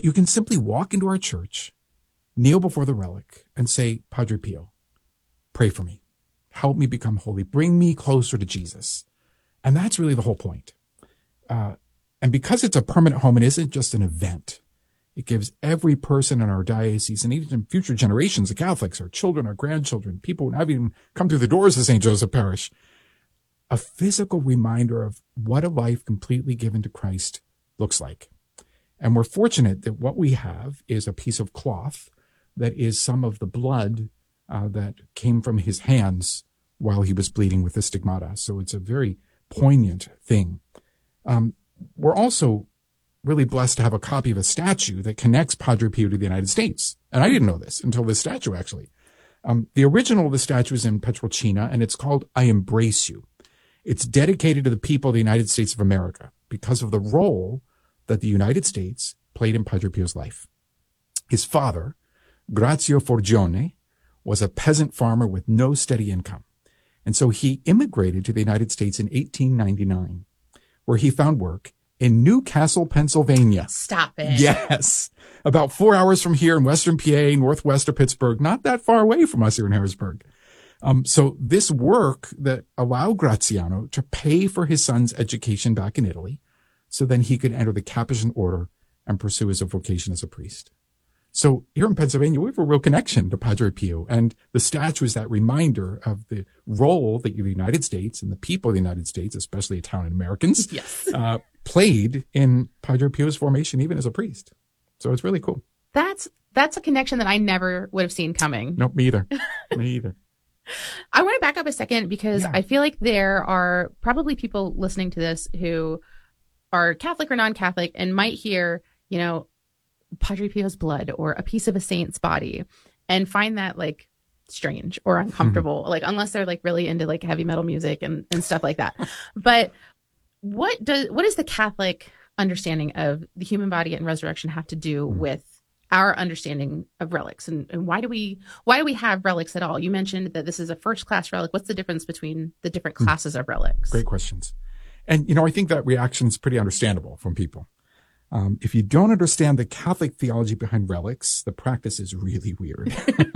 you can simply walk into our church, kneel before the relic, and say, Padre Pio, pray for me. Help me become holy. Bring me closer to Jesus. And that's really the whole point. And because it's a permanent home, it isn't just an event. It gives every person in our diocese, and even future generations of Catholics, our children, our grandchildren, people who haven't even come through the doors of St. Joseph Parish, a physical reminder of what a life completely given to Christ looks like. And we're fortunate that what we have is a piece of cloth that is some of the blood that came from his hands while he was bleeding with the stigmata. So it's a very poignant thing. We're also really blessed to have a copy of a statue that connects Padre Pio to the United States. And I didn't know this until this statue, actually. The original of the statue is in Pietrelcina, and it's called I Embrace You. It's dedicated to the people of the United States of America because of the role that the United States played in Padre Pio's life. His father, Grazio Forgione, was a peasant farmer with no steady income. And so he immigrated to the United States in 1899, where he found work in Newcastle, Pennsylvania. Stop it. Yes. About 4 hours from here in Western PA, northwest of Pittsburgh, not that far away from us here in Harrisburg. So this work that allowed Graziano to pay for his son's education back in Italy, so then he could enter the Capuchin order and pursue his vocation as a priest. So here in Pennsylvania, we have a real connection to Padre Pio, and the statue is that reminder of the role that the United States and the people of the United States, especially Italian Americans, yes. Played in Padre Pio's formation, even as a priest. So it's really cool. That's a connection that I never would have seen coming. Nope, me either. Me either. I want to back up a second because I feel like there are probably people listening to this who are Catholic or non-Catholic and might hear, Padre Pio's blood or a piece of a saint's body and find that like strange or uncomfortable, like unless they're like really into like heavy metal music and stuff like that. But what does the Catholic understanding of the human body and resurrection have to do with our understanding of relics, and why do we have relics at all? You mentioned that this is a first class relic. What's the difference between the different classes of relics? Great questions. And, I think that reaction is pretty understandable from people. If you don't understand the Catholic theology behind relics, the practice is really weird.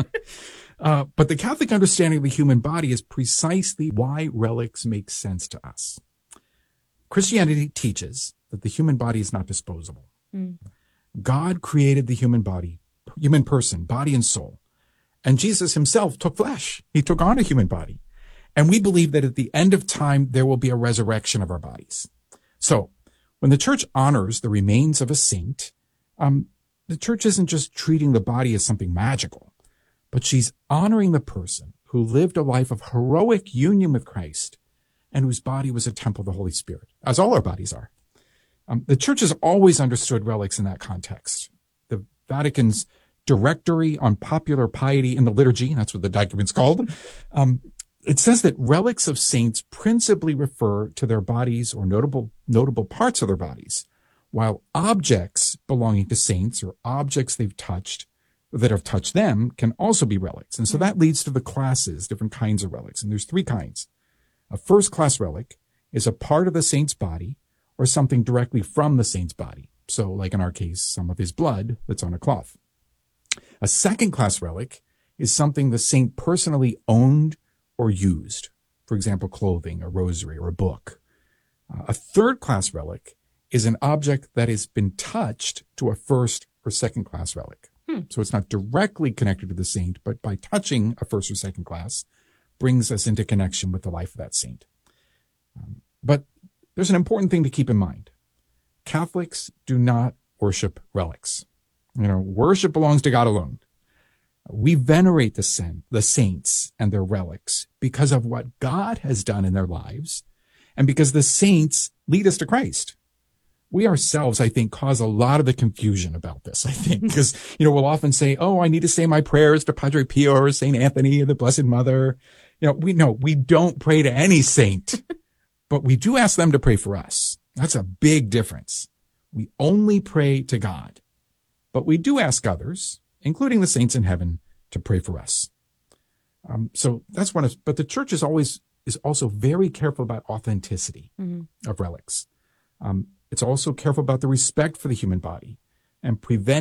But the Catholic understanding of the human body is precisely why relics make sense to us. Christianity teaches that the human body is not disposable. God created the human body, human person, body and soul. And Jesus himself took flesh. He took on a human body. And we believe that at the end of time, there will be a resurrection of our bodies. So when the church honors the remains of a saint, the church isn't just treating the body as something magical, but she's honoring the person who lived a life of heroic union with Christ and whose body was a temple of the Holy Spirit, as all our bodies are. The church has always understood relics in that context. The Vatican's Directory on Popular Piety in the Liturgy, that's what the document's called, it says that relics of saints principally refer to their bodies or notable parts of their bodies, while objects belonging to saints or objects they've touched that have touched them can also be relics. And so that leads to the classes, different kinds of relics. And there's three kinds. A first-class relic is a part of the saint's body or something directly from the saint's body. So like in our case, some of his blood that's on a cloth. A second-class relic is something the saint personally owned or used. For example, clothing, a rosary, or a book. A third-class relic is an object that has been touched to a first or second-class relic. So it's not directly connected to the saint, but by touching a first or second class, brings us into connection with the life of that saint. But there's an important thing to keep in mind. Catholics do not worship relics. Worship belongs to God alone. We venerate the saints and their relics because of what God has done in their lives and because the saints lead us to Christ. We ourselves, I think, cause a lot of the confusion about this, I think, because, we'll often say, I need to say my prayers to Padre Pio or St. Anthony or the Blessed Mother. We don't pray to any saint, but we do ask them to pray for us. That's a big difference. We only pray to God, but we do ask others, including the saints in heaven, to pray for us. So that's but the church is also very careful about authenticity of relics. It's also careful about the respect for the human body and preventing